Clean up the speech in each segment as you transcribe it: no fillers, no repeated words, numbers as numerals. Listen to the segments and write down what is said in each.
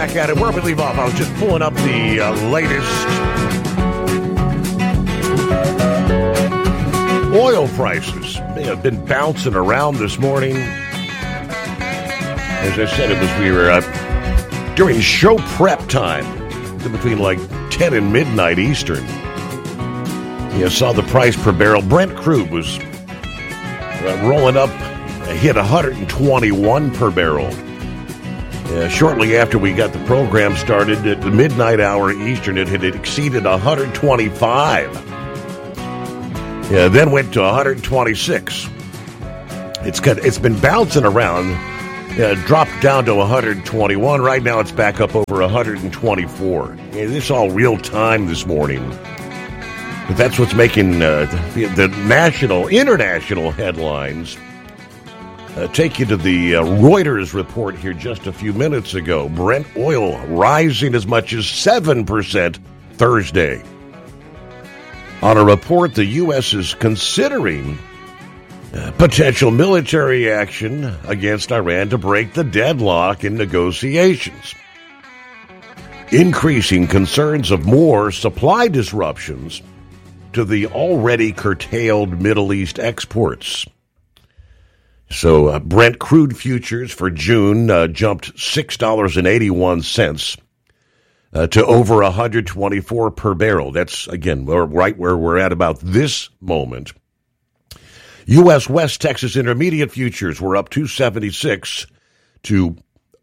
back at it. Where we leave off, I was just pulling up the latest oil prices. They have been bouncing around this morning. As I said, we were during show prep time, between like 10 and midnight Eastern. You saw the price per barrel. Brent crude was rolling up, hit 121 per barrel. Shortly after we got the program started, at the midnight hour Eastern, it had exceeded 125. Then went to 126. It's been bouncing around, dropped down to 121. Right now it's back up over 124. This is all real time this morning. But that's what's making the international headlines. Take you to the Reuters report here just a few minutes ago. Brent oil rising as much as 7% Thursday. On a report, the U.S. is considering potential military action against Iran to break the deadlock in negotiations, increasing concerns of more supply disruptions to the already curtailed Middle East exports. So Brent crude futures for June jumped $6.81 to over 124 per barrel. That's, again, right where we're at about this moment. U.S. West Texas Intermediate futures were up 276 to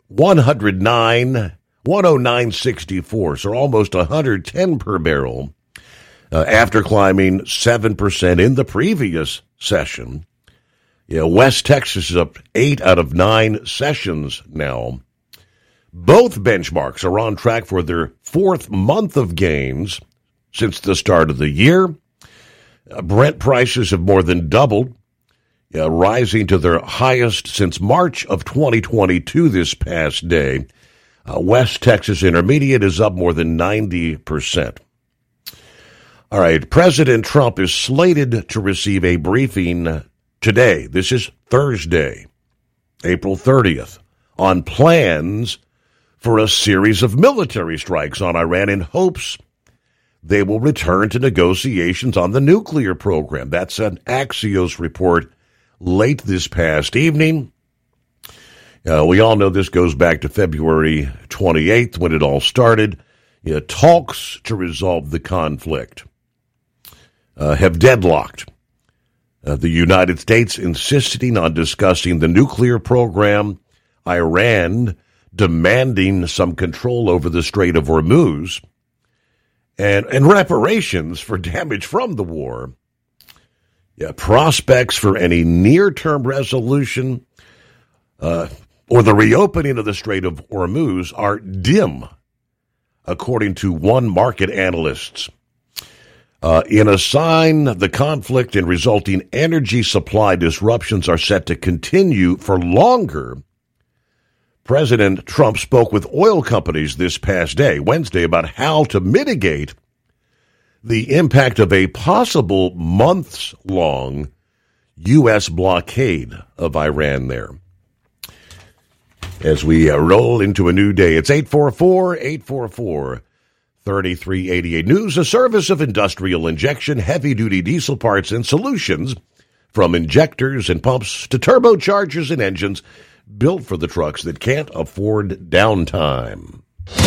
109.64, so almost 110 per barrel after climbing 7% in the previous session. West Texas is up 8 out of 9 sessions now. Both benchmarks are on track for their fourth month of gains since the start of the year. Brent prices have more than doubled, rising to their highest since March of 2022 this past day. West Texas Intermediate is up more than 90%. All right, President Trump is slated to receive a briefing today. This is Thursday, April 30th, on plans for a series of military strikes on Iran in hopes they will return to negotiations on the nuclear program. That's an Axios report late this past evening. We all know this goes back to February 28th when it all started. Talks to resolve the conflict have deadlocked. The United States insisting on discussing the nuclear program, Iran demanding some control over the Strait of Hormuz, and reparations for damage from the war. Prospects for any near-term resolution or the reopening of the Strait of Hormuz are dim, according to one market analyst. In a sign, the conflict and resulting energy supply disruptions are set to continue for longer. President Trump spoke with oil companies this past day, Wednesday, about how to mitigate the impact of a possible months-long U.S. blockade of Iran there. As we roll into a new day, it's 844-844-3388. News, a service of Industrial Injection, heavy-duty diesel parts and solutions, from injectors and pumps to turbochargers and engines, built for the trucks that can't afford downtime.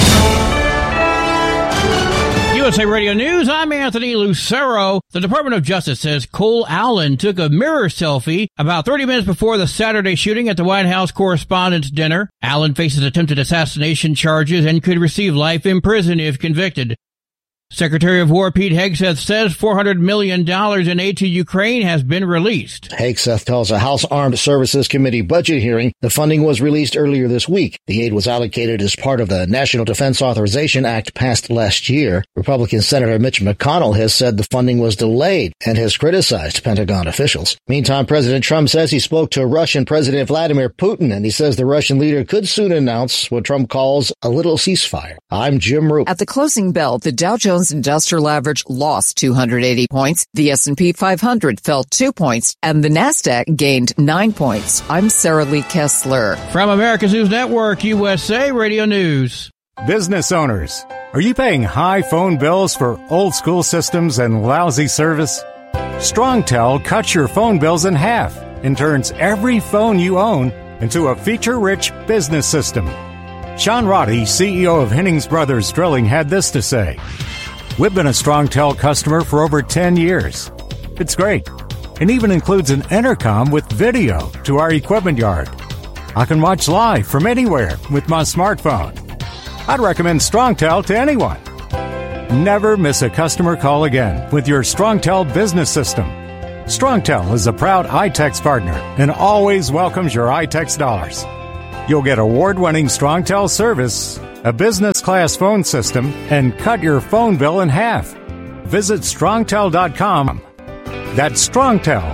USA Radio News, I'm Anthony Lucero. The Department of Justice says Cole Allen took a mirror selfie about 30 minutes before the Saturday shooting at the White House Correspondents' Dinner. Allen faces attempted assassination charges and could receive life in prison if convicted. Secretary of War Pete Hegseth says $400 million in aid to Ukraine has been released. Hegseth tells a House Armed Services Committee budget hearing the funding was released earlier this week. The aid was allocated as part of the National Defense Authorization Act passed last year. Republican Senator Mitch McConnell has said the funding was delayed and has criticized Pentagon officials. Meantime, President Trump says he spoke to Russian President Vladimir Putin, and he says the Russian leader could soon announce what Trump calls a little ceasefire. I'm Jim Roop. At the closing bell, the Dow Jones Industrial Average lost 280 points, the S&P 500 fell 2 points, and the Nasdaq gained 9 points. I'm Sarah Lee Kessler. From America's News Network, USA Radio News. Business owners, are you paying high phone bills for old school systems and lousy service? StrongTel cuts your phone bills in half and turns every phone you own into a feature-rich business system. Sean Roddy, CEO of Hennings Brothers Drilling, had this to say. We've been a StrongTel customer for over 10 years. It's great, and even includes an intercom with video to our equipment yard. I can watch live from anywhere with my smartphone. I'd recommend StrongTel to anyone. Never miss a customer call again with your StrongTel business system. StrongTel is a proud iTex partner and always welcomes your iTex dollars. You'll get award-winning StrongTel service, a business-class phone system, and cut your phone bill in half. Visit StrongTel.com. That's StrongTel,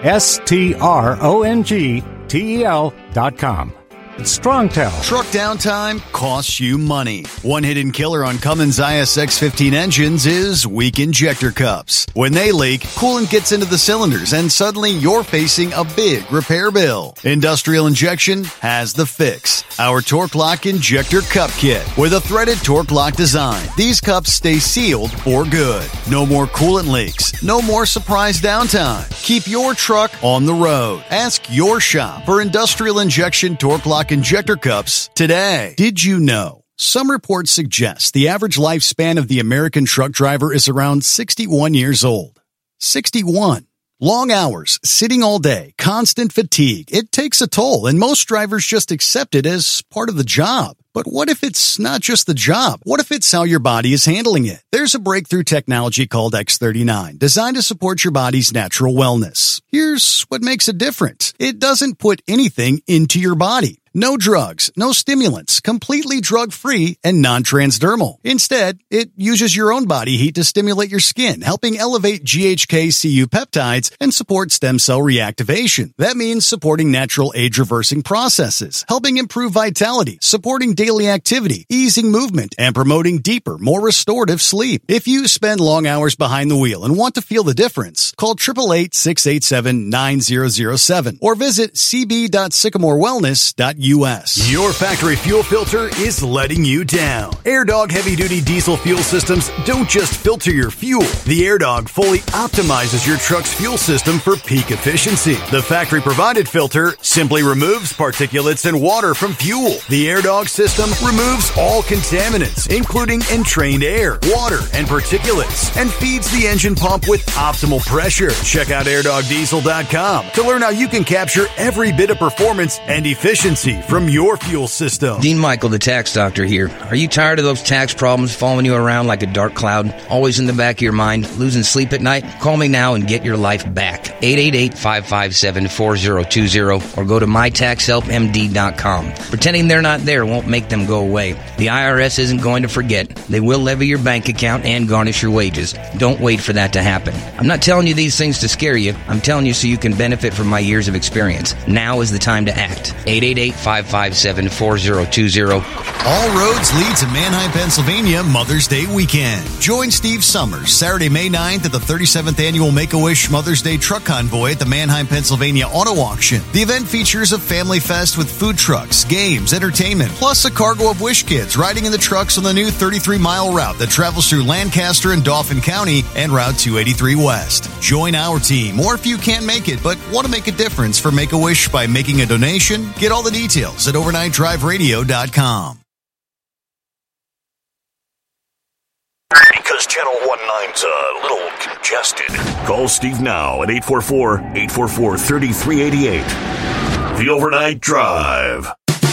StrongTel.com. It's StrongTel. Truck downtime costs you money. One hidden killer on Cummins ISX-15 engines is weak injector cups. When they leak, coolant gets into the cylinders and suddenly you're facing a big repair bill. Industrial Injection has the fix. Our Torque Lock Injector Cup Kit with a threaded Torque Lock design. These cups stay sealed for good. No more coolant leaks. No more surprise downtime. Keep your truck on the road. Ask your shop for Industrial Injection Torque Lock Injector cups today. Did you know? Some reports suggest the average lifespan of the American truck driver is around 61 years old. 61. Long hours, sitting all day, constant fatigue. It takes a toll, and most drivers just accept it as part of the job. But what if it's not just the job? What if it's how your body is handling it? There's a breakthrough technology called X39, designed to support your body's natural wellness. Here's what makes it different. It doesn't put anything into your body. No drugs, no stimulants, completely drug-free and non-transdermal. Instead, it uses your own body heat to stimulate your skin, helping elevate GHK-Cu peptides and support stem cell reactivation. That means supporting natural age-reversing processes, helping improve vitality, supporting daily activity, easing movement, and promoting deeper, more restorative sleep. If you spend long hours behind the wheel and want to feel the difference, call 888-687-9007 or visit cb.sycamorewellness.us. Your factory fuel filter is letting you down. AirDog heavy-duty diesel fuel systems don't just filter your fuel. The AirDog fully optimizes your truck's fuel system for peak efficiency. The factory-provided filter simply removes particulates and water from fuel. The AirDog system removes all contaminants, including entrained air, water, and particulates, and feeds the engine pump with optimal pressure. Check out airdogdiesel.com to learn how you can capture every bit of performance and efficiency from your fuel system. Dean Michael, the tax doctor here. Are you tired of those tax problems following you around like a dark cloud, always in the back of your mind, losing sleep at night? Call me now and get your life back. 888-557-4020 or go to mytaxhelpmd.com. Pretending they're not there won't make them go away. The IRS isn't going to forget. They will levy your bank account and garnish your wages. Don't wait for that to happen. I'm not telling you these things to scare you. I'm telling you so you can benefit from my years of experience. Now is the time to act. 888-557-4020. All roads lead to Manheim, Pennsylvania Mother's Day weekend. Join Steve Summers Saturday, May 9th at the 37th Annual Make-A-Wish Mother's Day Truck Convoy at the Manheim, Pennsylvania Auto Auction. The event features a family fest with food trucks, games, entertainment, plus a cargo of Wish kids riding in the trucks on the new 33-mile route that travels through Lancaster and Dauphin County and Route 283 West. Join our team, or if you can't make it but want to make a difference for Make-A-Wish by making a donation, get all the details at overnightdriveradio.com. Because Channel 19's a little congested. Call Steve now at 844-844-3388. The Overnight Drive.